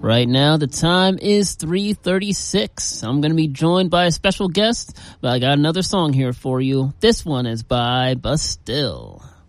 Right now, the time is 3:36. I'm going to be joined by a special guest, but I got another song here for you. This one is by Bastille.